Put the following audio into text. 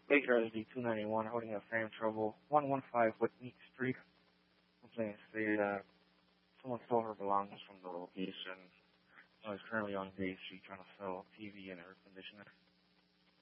Baker SD291 holding a frame trouble 115 Whitney Street. Complaint stated that someone stole her belongings from the location. Is currently on Bay Street trying to sell TV and air conditioner.